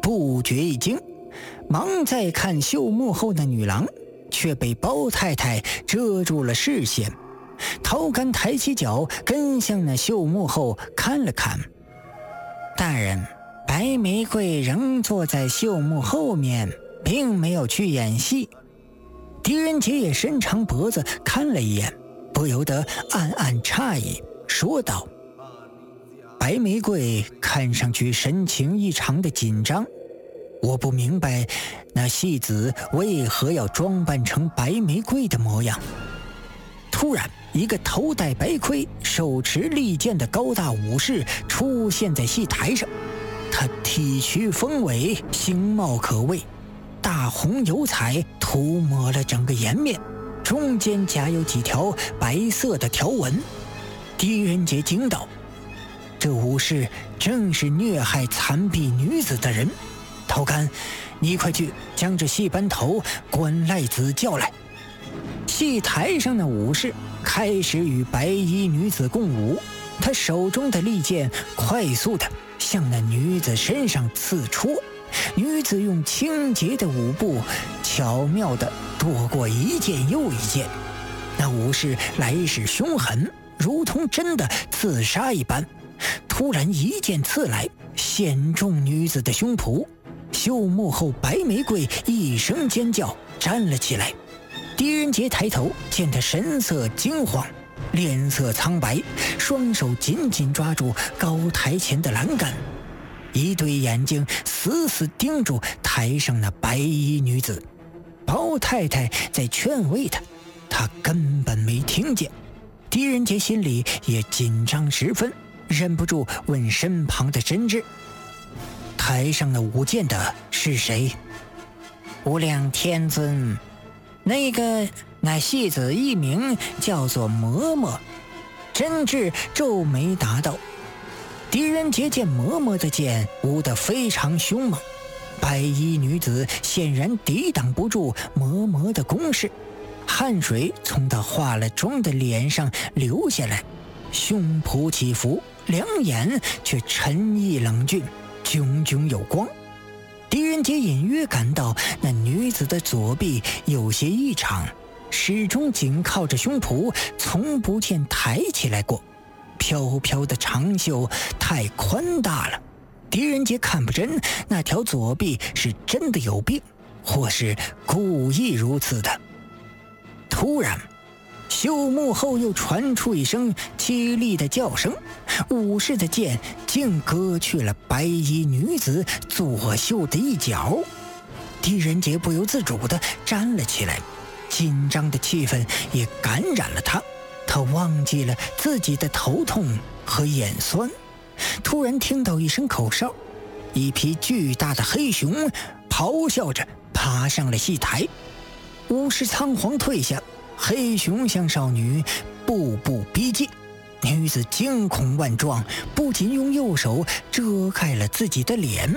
不觉一惊，忙再看绣幕后的女郎，却被包太太遮住了视线。陶干抬起脚跟向那绣幕后看了看。大人，白玫瑰仍坐在绣幕后面，并没有去演戏。狄仁杰也伸长脖子看了一眼，不由得暗暗诧异，说道：白玫瑰看上去神情异常的紧张，我不明白那戏子为何要装扮成白玫瑰的模样。突然，一个头戴白盔、手持利剑的高大武士出现在戏台上。他体躯丰伟，形貌可畏，大红油彩涂抹了整个颜面，中间夹有几条白色的条纹。狄仁杰惊道：这武士正是虐害残婢女子的人。陶干，你快去将这戏班头关赖子叫来。戏台上的武士开始与白衣女子共舞，他手中的利剑快速地向那女子身上刺戳，女子用清洁的舞步巧妙地躲过一剑又一剑。那武士来势凶狠，如同真的刺杀一般，突然一剑刺来，陷中女子的胸脯。绣幕后白玫瑰一声尖叫，站了起来。狄仁杰抬头见他神色惊慌，脸色苍白，双手紧紧抓住高台前的栏杆，一对眼睛死死盯住台上那白衣女子。包太太在劝慰他，他根本没听见。狄仁杰心里也紧张十分，忍不住问身旁的真挚：台上的舞剑的是谁？无量天尊，那戏子艺名叫做嬷嬷。真挚皱眉答道。狄仁杰见嬷嬷的剑舞得非常凶猛，白衣女子显然抵挡不住嬷嬷的攻势，汗水从她化了妆的脸上流下来，胸脯起伏，两眼却沉毅冷峻，炯炯有光。狄仁杰隐约感到那女子的左臂有些异常，始终紧靠着胸脯，从不见抬起来过。飘飘的长袖太宽大了，狄仁杰看不真那条左臂是真的有病，或是故意如此的。突然，绣幕后又传出一声凄厉的叫声，武士的剑竟割去了白衣女子左袖的一角。狄仁杰不由自主地站了起来，紧张的气氛也感染了他，他忘记了自己的头痛和眼酸。突然听到一声口哨，一匹巨大的黑熊咆哮着爬上了戏台。武士仓皇退下，黑熊向少女步步逼近。女子惊恐万状，不仅用右手遮盖了自己的脸。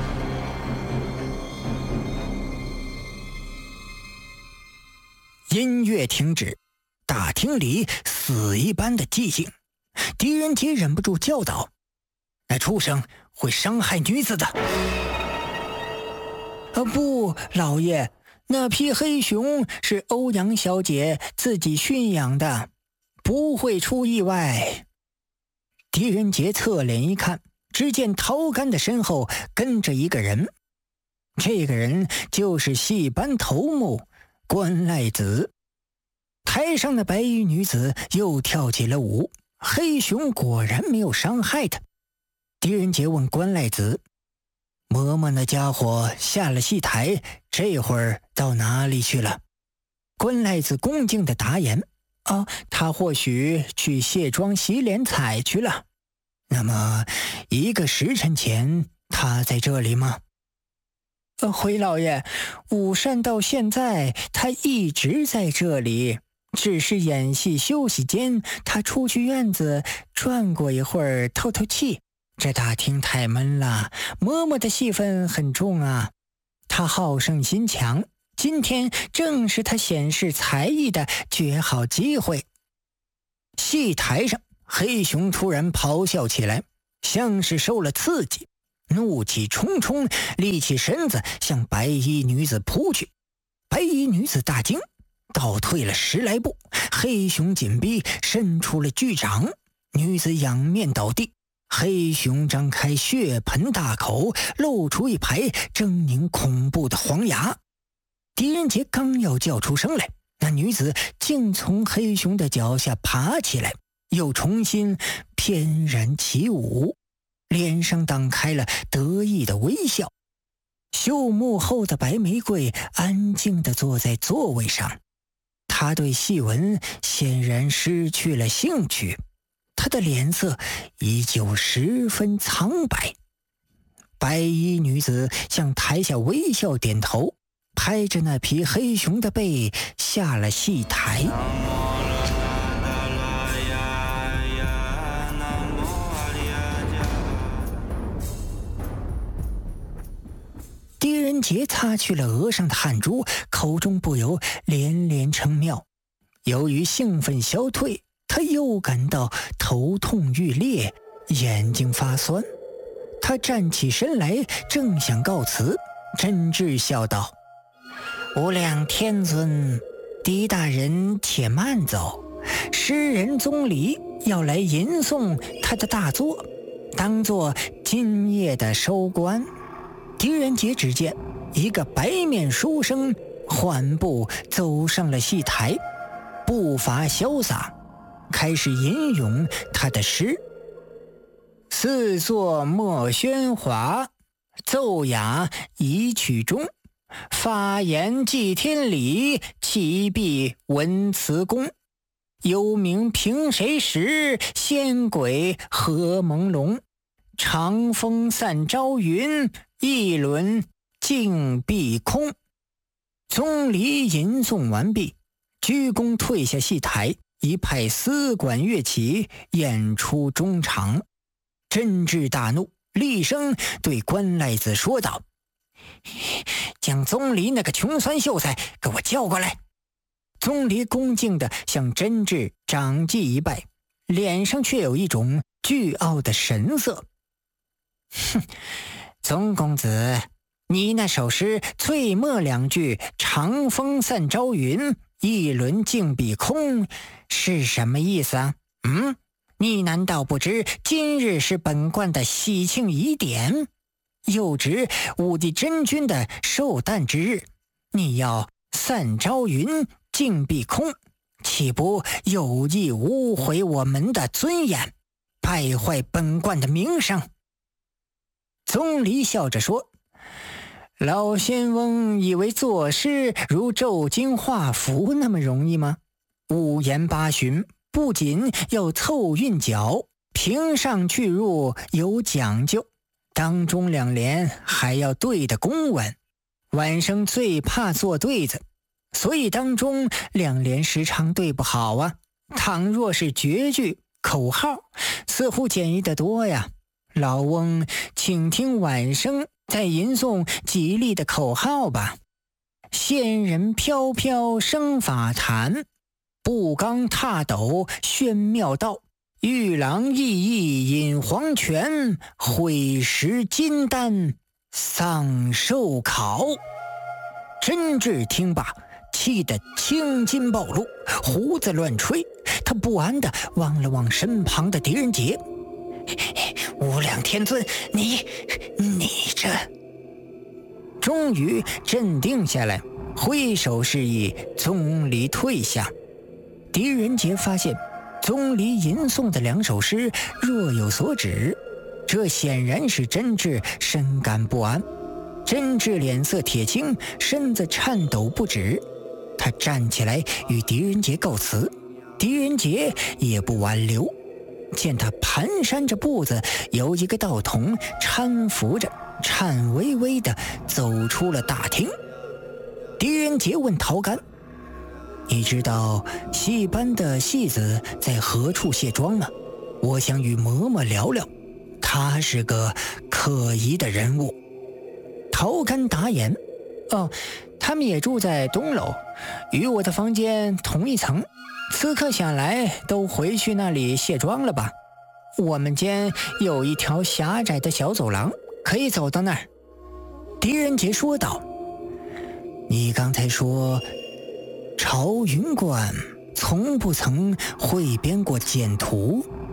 音乐停止，大厅里死一般的寂静。狄仁杰忍不住叫道：那畜生会伤害女子的。不，老爷，那匹黑熊是欧阳小姐自己驯养的，不会出意外。狄仁杰侧脸一看，只见陶干的身后跟着一个人，这个人就是戏班头目关赖子。台上的白衣女子又跳起了舞，黑熊果然没有伤害她。狄仁杰问关赖子：嬷嬷那家伙下了戏台，这会儿到哪里去了？关赖子恭敬地答言：他或许去卸妆洗脸彩去了。那么1个时辰前他在这里吗？回老爷，午膳到现在他一直在这里，只是演戏休息间他出去院子转过一会儿透透气。这大厅太闷了，嬷嬷的戏份很重啊，他好胜心强，今天正是他显示才艺的绝好机会。戏台上，黑熊突然咆哮起来，像是受了刺激， 怒气冲冲，立起身子向白衣女子扑去。白衣女子大惊，倒退了10来步，黑熊紧逼，伸出了巨掌，女子仰面倒地。黑熊张开血盆大口，露出一排狰狞恐怖的黄牙。狄仁杰刚要叫出声来，那女子竟从黑熊的脚下爬起来，又重新翩然起舞，脸上荡开了得意的微笑。绣幕后的白玫瑰安静地坐在座位上，她对戏文显然失去了兴趣，她的脸色依旧十分苍白。白衣女子向台下微笑点头，拍着那匹黑熊的背下了戏台。狄仁杰擦去了额上的汗珠，口中不由连连称妙。由于兴奋消退，他又感到头痛欲裂，眼睛发酸。他站起身来，正想告辞，真挚笑道：“无量天尊，狄大人且慢走，诗人宗离要来吟诵他的大作，当作今夜的收官。”狄仁杰只见一个白面书生缓步走上了戏台，步伐潇洒，开始吟咏他的诗：“四座莫喧哗，奏雅一曲中。发言祭天理，启闭文辞功。幽冥凭谁识，仙鬼何朦胧。长风散朝云，一轮尽碧空。”宗离吟诵完毕，鞠躬退下戏台，一派丝管乐器演出中场。真挚大怒，厉声对关赖子说道：“将宗离那个穷酸秀才给我叫过来。”宗离恭敬地向真挚长记一拜，脸上却有一种倨傲的神色。哼，宗公子，你那首诗最末2句“长风散朝云，一轮尽碧空”是什么意思啊？你难道不知今日是本观的喜庆仪典，又值武帝真君的寿诞之日？你要散朝云，尽碧空，岂不有意污毁我们的尊严，败坏本观的名声？宗离笑着说：“老仙翁以为作诗如咒经画符那么容易吗？五言八旬，不仅要凑韵脚，平上去入有讲究，当中2联还要对得公文。晚生最怕做对子，所以当中2联时常对不好啊。倘若是绝句口号，似乎简易得多呀。老翁，请听晚生在吟诵吉利的口号吧：仙人飘飘生法坛，步罡踏斗宣妙道，玉郎熠熠饮黄泉，会食金丹丧寿考。”真挚听罢，气得青筋暴露，胡子乱吹。他不安地望了望身旁的狄仁杰：“无量天尊，你这……”终于镇定下来，挥手示意宗离退下。狄仁杰发现宗离吟诵的2首诗若有所指，这显然是真挚深感不安。真挚脸色铁青，身子颤抖不止。他站起来与狄仁杰告辞，狄仁杰也不挽留。见他蹒跚着步子，有一个道童搀扶着，颤巍巍地走出了大厅。狄仁杰问陶干：“你知道戏班的戏子在何处卸妆吗？我想与嬷嬷聊聊，他是个可疑的人物。”陶干答言：“哦，他们也住在东楼，与我的房间同一层。此刻想来都回去那里卸妆了吧。我们间有一条狭窄的小走廊， 可以走到那儿。狄仁杰说道：你刚才说朝云观从不曾汇编过简图，